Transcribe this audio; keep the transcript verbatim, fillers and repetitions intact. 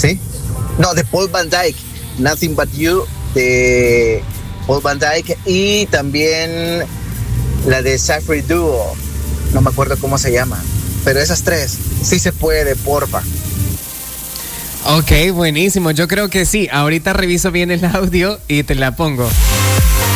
¿Sí? No, de Paul Van Dyke, Nothing But You, de Paul Van Dyke, y también la de Cypher Duo, no me acuerdo cómo se llama, pero esas tres, sí se puede, porfa. Ok, buenísimo, yo creo que sí, ahorita reviso bien el audio y te la pongo.